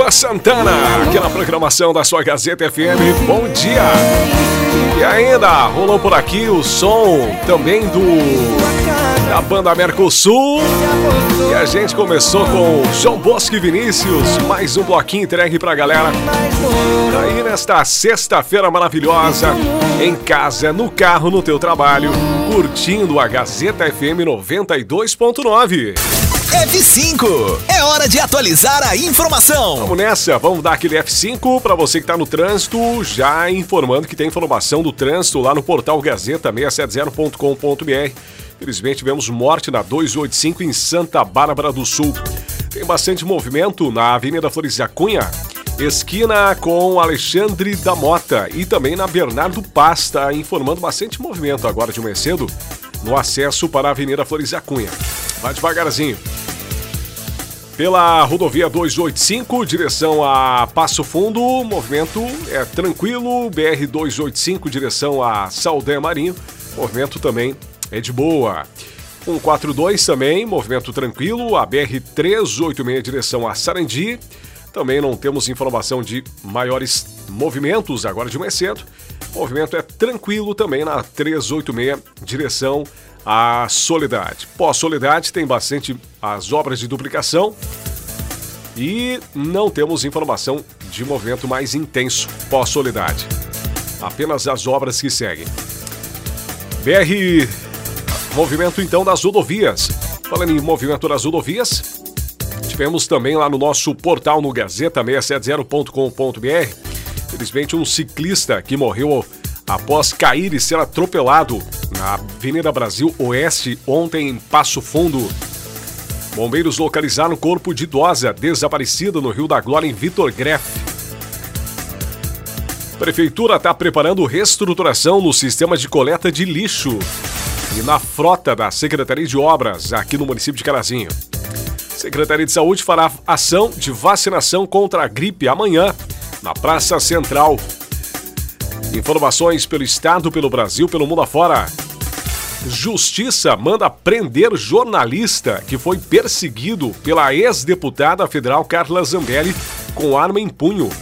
Luan Santana, aqui na programação da sua Gazeta FM. Bom dia! E ainda rolou por aqui o som também da banda Mercosul. E a gente começou com João Bosco e Vinícius, mais um bloquinho entregue pra galera. Aí nesta sexta-feira maravilhosa, em casa, no carro, no teu trabalho, curtindo a Gazeta FM 92.9. F5, é hora de atualizar a informação. Vamos nessa, vamos dar aquele F5 para você que está no trânsito, já informando que tem informação do trânsito lá no portal Gazeta670.com.br. Infelizmente tivemos morte na 285 em Santa Bárbara do Sul. Tem bastante movimento na Avenida Flores da Cunha, esquina com Alexandre da Mota, e também na Bernardo Paz, está informando bastante movimento agora de manhã cedo no acesso para a Avenida Flores da Cunha. Vai devagarzinho. Pela rodovia 285, direção a Passo Fundo, o movimento é tranquilo. BR-285, direção a Saldanha Marinho, o movimento também é de boa. 142 também, movimento tranquilo. A BR-386, direção a Sarandi, também não temos informação de maiores movimentos agora de manhã cedo. O movimento é tranquilo também na 386, direção a Soledade. Pós-Soledade tem bastante as obras de duplicação e não temos informação de movimento mais intenso pós-Soledade. Apenas as obras que seguem. BR, movimento então das rodovias. Falando em movimento das rodovias, tivemos também lá no nosso portal no Gazeta670.com.br, infelizmente um ciclista que morreu após cair e ser atropelado na Avenida Brasil Oeste ontem em Passo Fundo. Bombeiros localizaram o corpo de idosa desaparecida no Rio da Glória em Vitor Greff. Prefeitura está preparando reestruturação no sistema de coleta de lixo e na frota da Secretaria de Obras aqui no município de Carazinho. Secretaria de Saúde fará ação de vacinação contra a gripe amanhã na Praça Central. Informações pelo estado, pelo Brasil, pelo mundo afora. Justiça manda prender jornalista que foi perseguido pela ex-deputada federal Carla Zambelli com arma em punho.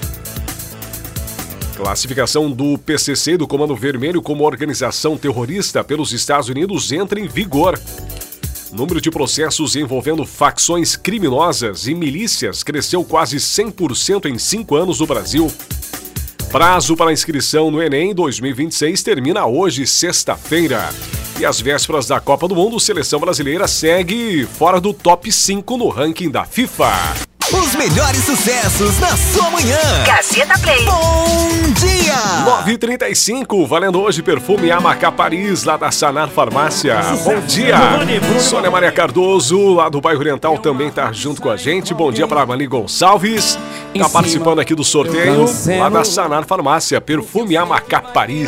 Classificação do PCC, do Comando Vermelho, como organização terrorista pelos Estados Unidos entra em vigor. Número de processos envolvendo facções criminosas e milícias cresceu quase 100% em 5 anos no Brasil. Prazo para inscrição no Enem 2026 termina hoje, sexta-feira. E às vésperas da Copa do Mundo, a seleção brasileira segue fora do top 5 no ranking da FIFA. Os melhores sucessos na sua manhã. Gazeta Play. Bom dia! 9h35, valendo hoje perfume Amacá Paris, lá da Sanar Farmácia. Bom dia! Sônia Maria Cardoso, lá do bairro Oriental, também tá junto com a gente. Bom dia para a Mani Gonçalves. Tá participando aqui do sorteio, lá da Sanar Farmácia. Perfume Amacá Paris.